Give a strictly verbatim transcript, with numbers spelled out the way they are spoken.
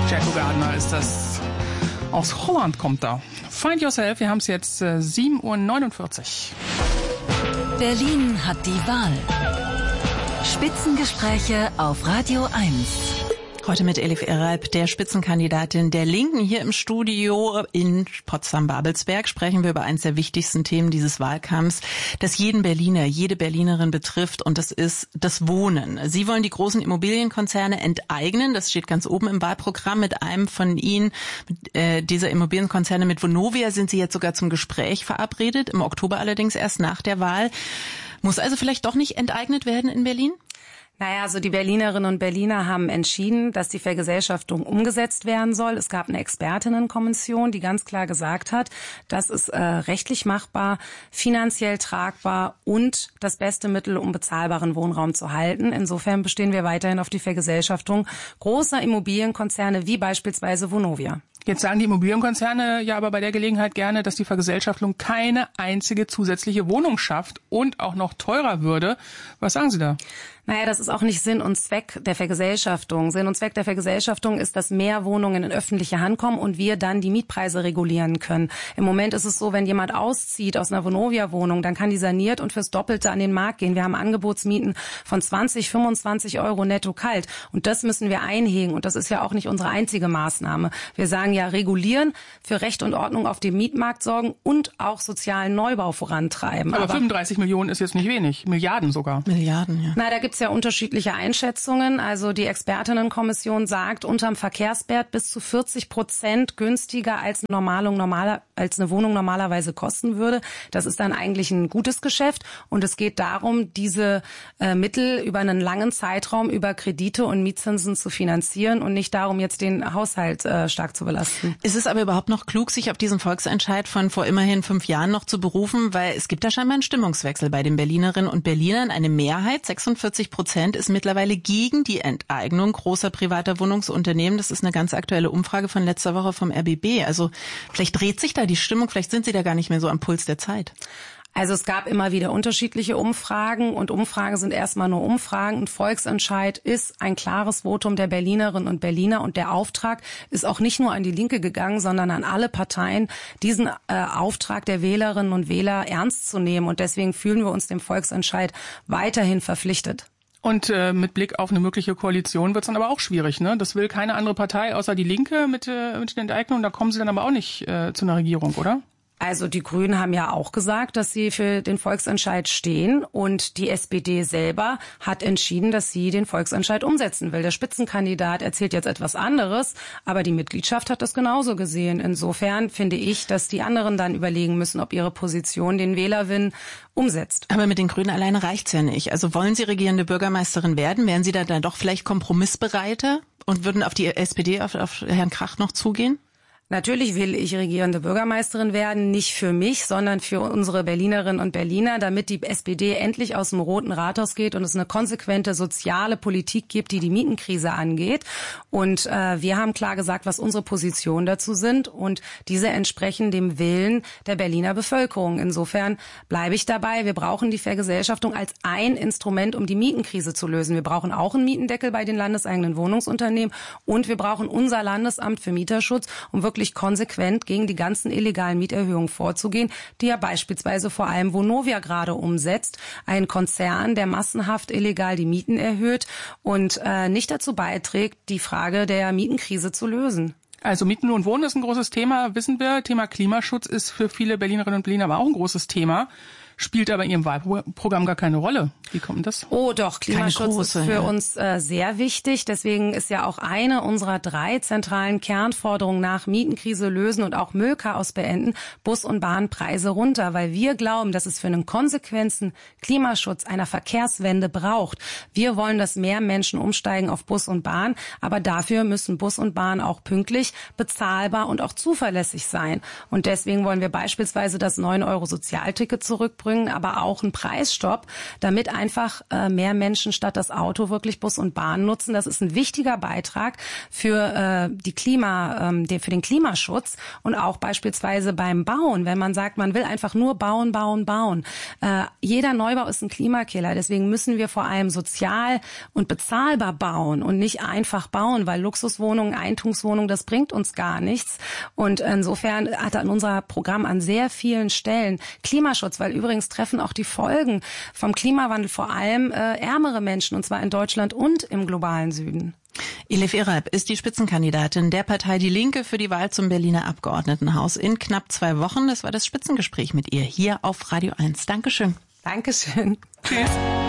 Jacko Gardner ist das. Aus Holland kommt er. Find Yourself, wir haben es jetzt äh, sieben Uhr neunundvierzig. Berlin hat die Wahl. Spitzengespräche auf Radio eins. Heute mit Elif Eralp, der Spitzenkandidatin der Linken. Hier im Studio in Potsdam-Babelsberg sprechen wir über eines der wichtigsten Themen dieses Wahlkampfs, das jeden Berliner, jede Berlinerin betrifft, und das ist das Wohnen. Sie wollen die großen Immobilienkonzerne enteignen. Das steht ganz oben im Wahlprogramm. Mit einem von Ihnen, mit, äh, dieser Immobilienkonzerne, mit Vonovia, sind Sie jetzt sogar zum Gespräch verabredet. Im Oktober allerdings erst nach der Wahl. Muss also vielleicht doch nicht enteignet werden in Berlin? Naja, also die Berlinerinnen und Berliner haben entschieden, dass die Vergesellschaftung umgesetzt werden soll. Es gab eine Expertinnenkommission, die ganz klar gesagt hat, das ist äh, rechtlich machbar, finanziell tragbar und das beste Mittel, um bezahlbaren Wohnraum zu halten. Insofern bestehen wir weiterhin auf die Vergesellschaftung großer Immobilienkonzerne wie beispielsweise Vonovia. Jetzt sagen die Immobilienkonzerne ja aber bei der Gelegenheit gerne, dass die Vergesellschaftung keine einzige zusätzliche Wohnung schafft und auch noch teurer würde. Was sagen Sie da? Naja, das ist auch nicht Sinn und Zweck der Vergesellschaftung. Sinn und Zweck der Vergesellschaftung ist, dass mehr Wohnungen in öffentliche Hand kommen und wir dann die Mietpreise regulieren können. Im Moment ist es so, wenn jemand auszieht aus einer Vonovia-Wohnung, dann kann die saniert und fürs Doppelte an den Markt gehen. Wir haben Angebotsmieten von zwanzig, fünfundzwanzig Euro netto kalt. Und das müssen wir einhegen. Und das ist ja auch nicht unsere einzige Maßnahme. Wir sagen ja, regulieren, für Recht und Ordnung auf dem Mietmarkt sorgen und auch sozialen Neubau vorantreiben. Aber, Aber fünfunddreißig Millionen ist jetzt nicht wenig. Milliarden sogar. Milliarden, ja. Na, da gibt's ja unterschiedliche Einschätzungen. Also die Expertinnenkommission sagt, unterm Verkehrswert bis zu vierzig Prozent günstiger als eine, Normalung, normaler, als eine Wohnung normalerweise kosten würde. Das ist dann eigentlich ein gutes Geschäft. Und es geht darum, diese äh, Mittel über einen langen Zeitraum über Kredite und Mietzinsen zu finanzieren und nicht darum, jetzt den Haushalt äh, stark zu belasten. Ist es aber überhaupt noch klug, sich auf diesen Volksentscheid von vor immerhin fünf Jahren noch zu berufen? Weil es gibt da scheinbar einen Stimmungswechsel bei den Berlinerinnen und Berlinern. Eine Mehrheit, sechsundvierzig Prozent, ist mittlerweile gegen die Enteignung großer privater Wohnungsunternehmen. Das ist eine ganz aktuelle Umfrage von letzter Woche vom R B B. Also vielleicht dreht sich da die Stimmung, vielleicht sind Sie da gar nicht mehr so am Puls der Zeit. Also es gab immer wieder unterschiedliche Umfragen und Umfragen sind erstmal nur Umfragen. Ein Volksentscheid ist ein klares Votum der Berlinerinnen und Berliner und der Auftrag ist auch nicht nur an die Linke gegangen, sondern an alle Parteien, diesen äh, Auftrag der Wählerinnen und Wähler ernst zu nehmen und deswegen fühlen wir uns dem Volksentscheid weiterhin verpflichtet. Und äh, mit Blick auf eine mögliche Koalition wird es dann aber auch schwierig, ne? Das will keine andere Partei außer die Linke mit, äh, mit den Enteignungen. Da kommen sie dann aber auch nicht äh, zu einer Regierung, oder? Also die Grünen haben ja auch gesagt, dass sie für den Volksentscheid stehen und die S P D selber hat entschieden, dass sie den Volksentscheid umsetzen will. Der Spitzenkandidat erzählt jetzt etwas anderes, aber die Mitgliedschaft hat das genauso gesehen. Insofern finde ich, dass die anderen dann überlegen müssen, ob ihre Position den Wählerwillen umsetzt. Aber mit den Grünen alleine reicht's ja nicht. Also wollen Sie regierende Bürgermeisterin werden? Wären Sie da dann doch vielleicht kompromissbereiter und würden auf die S P D, auf, auf Herrn Krach noch zugehen? Natürlich will ich regierende Bürgermeisterin werden, nicht für mich, sondern für unsere Berlinerinnen und Berliner, damit die S P D endlich aus dem Roten Rathaus geht und es eine konsequente soziale Politik gibt, die die Mietenkrise angeht. Und äh, wir haben klar gesagt, was unsere Positionen dazu sind und diese entsprechen dem Willen der Berliner Bevölkerung. Insofern bleibe ich dabei. Wir brauchen die Vergesellschaftung als ein Instrument, um die Mietenkrise zu lösen. Wir brauchen auch einen Mietendeckel bei den landeseigenen Wohnungsunternehmen und wir brauchen unser Landesamt für Mieterschutz, um wirklich konsequent gegen die ganzen illegalen Mieterhöhungen vorzugehen, die ja beispielsweise vor allem Vonovia gerade umsetzt. Ein Konzern, der massenhaft illegal die Mieten erhöht und äh, nicht dazu beiträgt, die Frage der Mietenkrise zu lösen. Also Mieten und Wohnen ist ein großes Thema, wissen wir. Thema Klimaschutz ist für viele Berlinerinnen und Berliner aber auch ein großes Thema. Spielt aber in Ihrem Wahlprogramm gar keine Rolle. Wie kommt das? Oh doch, Klimaschutz große, ist für ja. uns äh, sehr wichtig. Deswegen ist ja auch eine unserer drei zentralen Kernforderungen nach Mietenkrise lösen und auch Müllchaos beenden, Bus- und Bahnpreise runter. Weil wir glauben, dass es für einen konsequenten Klimaschutz einer Verkehrswende braucht. Wir wollen, dass mehr Menschen umsteigen auf Bus und Bahn. Aber dafür müssen Bus und Bahn auch pünktlich, bezahlbar und auch zuverlässig sein. Und deswegen wollen wir beispielsweise das neun Euro Sozialticket zurückbringen Preissprüngen, aber auch ein Preisstopp, damit einfach äh, mehr Menschen statt das Auto wirklich Bus und Bahn nutzen. Das ist ein wichtiger Beitrag für äh, die Klima, ähm, der, für den Klimaschutz und auch beispielsweise beim Bauen, wenn man sagt, man will einfach nur bauen, bauen, bauen. Äh, jeder Neubau ist ein Klimakiller. Deswegen müssen wir vor allem sozial und bezahlbar bauen und nicht einfach bauen, weil Luxuswohnungen, Eigentumswohnungen, das bringt uns gar nichts. Und insofern hat er in unser Programm an sehr vielen Stellen Klimaschutz, weil übrigens treffen auch die Folgen vom Klimawandel vor allem äh, ärmere Menschen, und zwar in Deutschland und im globalen Süden. Elif Eralp ist die Spitzenkandidatin der Partei Die Linke für die Wahl zum Berliner Abgeordnetenhaus in knapp zwei Wochen. Das war das Spitzengespräch mit ihr hier auf Radio eins. Dankeschön. Dankeschön. Tschüss.